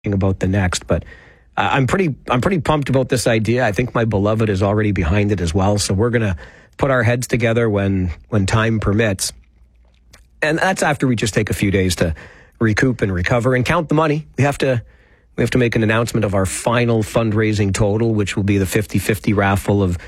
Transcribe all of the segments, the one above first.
about the next, but I'm pretty pumped about this idea. I think my beloved is already behind it as well. So we're going to put our heads together when time permits. And that's after we just take a few days to recoup and recover and count the money. We have to make an announcement of our final fundraising total, which will be the 50-50 raffle of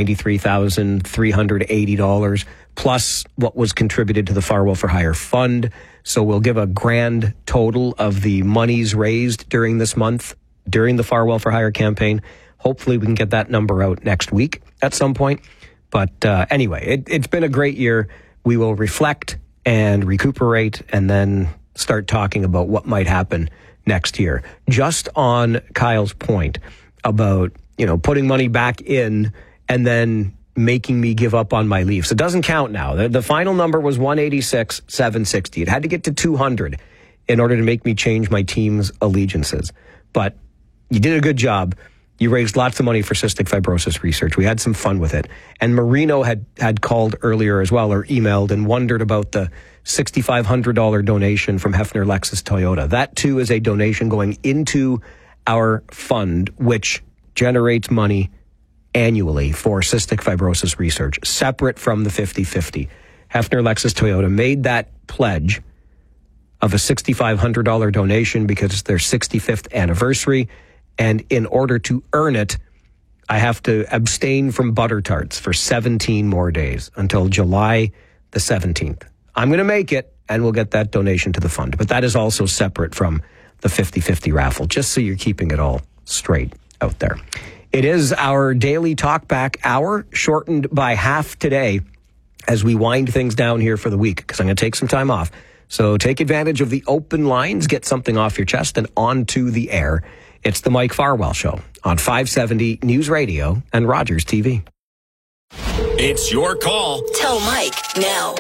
$93,380 plus what was contributed to the Farwell for Hire Fund. So we'll give a grand total of the monies raised during this month, during the Farwell for Hire campaign. Hopefully we can get that number out next week at some point. But anyway, it's been a great year. We will reflect and recuperate and then start talking about what might happen next year. Just on Kyle's point about, putting money back in and then making me give up on my Leafs. It doesn't count now. The final number was 186,760. It had to get to 200 in order to make me change my team's allegiances. But you did a good job. You raised lots of money for cystic fibrosis research. We had some fun with it. And Marino had called earlier as well, or emailed, and wondered about the $6,500 donation from Hefner Lexus Toyota. That, too, is a donation going into our fund, which generates money annually for cystic fibrosis research, separate from the 50-50. Hefner Lexus Toyota made that pledge of a $6,500 donation because it's their 65th anniversary. And in order to earn it, I have to abstain from butter tarts for 17 more days until July the 17th. I'm going to make it, and we'll get that donation to the fund. But that is also separate from the 50-50 raffle, just so you're keeping it all straight out there. It is our daily talkback hour, shortened by half today as we wind things down here for the week, because I'm going to take some time off. So take advantage of the open lines, get something off your chest, and onto the air. It's the Mike Farwell Show on 570 News Radio and Rogers TV. It's your call. Tell Mike now.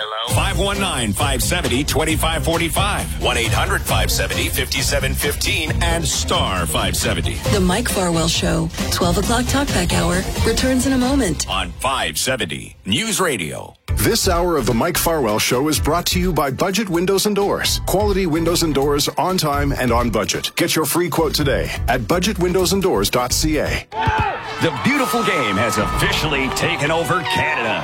519-570-2545. 1-800-570-5715 and star 570. The Mike Farwell Show, 12 o'clock talkback hour, returns in a moment. On 570 News Radio. This hour of the Mike Farwell Show is brought to you by Budget Windows and Doors. Quality windows and doors on time and on budget. Get your free quote today at budgetwindowsanddoors.ca. The beautiful game has officially taken over Canada.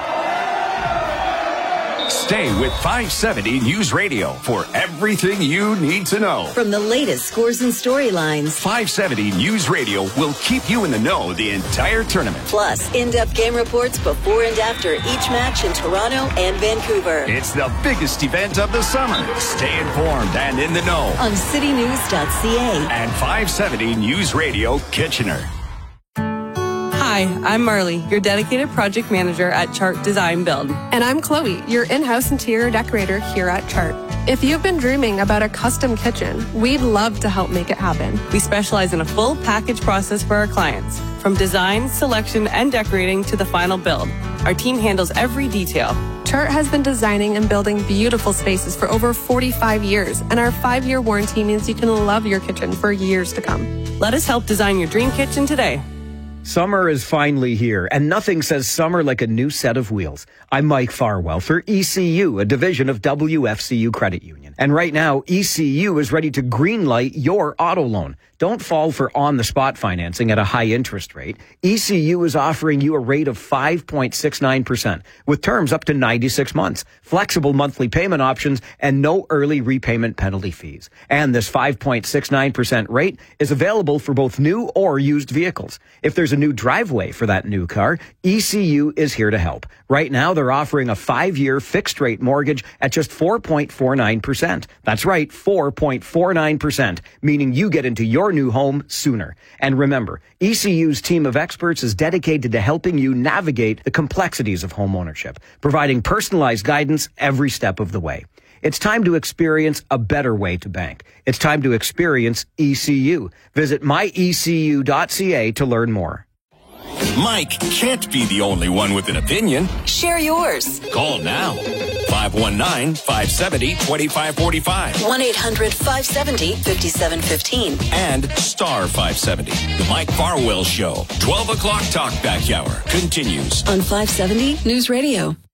Stay with 570 News Radio for everything you need to know. From the latest scores and storylines, 570 News Radio will keep you in the know the entire tournament. Plus, in-depth game reports before and after each match in Toronto and Vancouver. It's the biggest event of the summer. Stay informed and in the know on citynews.ca and 570 News Radio Kitchener. Hi, I'm Marley, your dedicated project manager at Chart Design Build. And I'm Chloe, your in-house interior decorator here at Chart. If you've been dreaming about a custom kitchen, we'd love to help make it happen. We specialize in a full package process for our clients, from design, selection, and decorating to the final build. Our team handles every detail. Chart has been designing and building beautiful spaces for over 45 years, and our 5-year warranty means you can love your kitchen for years to come. Let us help design your dream kitchen today. Summer is finally here, and nothing says summer like a new set of wheels. I'm Mike Farwell for ECU, a division of WFCU Credit Union. And right now, ECU is ready to greenlight your auto loan. Don't fall for on-the-spot financing at a high interest rate. ECU is offering you a rate of 5.69% with terms up to 96 months, flexible monthly payment options, and no early repayment penalty fees. And this 5.69% rate is available for both new or used vehicles. If there's a new driveway for that new car, ECU is here to help. Right now, they're offering a 5-year fixed-rate mortgage at just 4.49%. That's right, 4.49%, meaning you get into your new home sooner. And remember, ECU's team of experts is dedicated to helping you navigate the complexities of home ownership, providing personalized guidance every step of the way. It's time to experience a better way to bank. It's time to experience ECU. Visit myecu.ca to learn more. Mike can't be the only one with an opinion. Share yours. Call now. 519-570-2545. 1-800-570-5715. And star 570. The Mike Farwell Show. 12 o'clock talkback hour continues. On 570 News Radio.